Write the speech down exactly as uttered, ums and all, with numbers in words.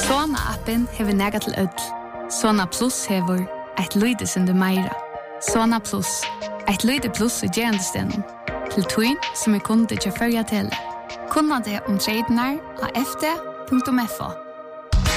Sona-appen hever nega til ødel. Sona Plus hever eit lyde sinde meira. Sona Plus, eit lyde plus i gerandestenen. Til tøyn som er kunde til førja tele. Kunna det om tredjenar av f d punktum f o.